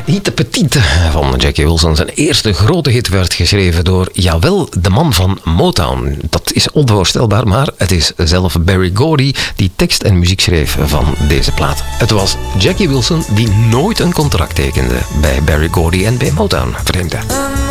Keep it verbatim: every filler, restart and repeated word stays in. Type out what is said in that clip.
Ite Petite van Jackie Wilson. Zijn eerste grote hit werd geschreven door, jawel, de man van Motown. Dat is onvoorstelbaar, maar het is zelf Berry Gordy die tekst en muziek schreef van deze plaat. Het was Jackie Wilson die nooit een contract tekende bij Berry Gordy en bij Motown. Vreemd, hè?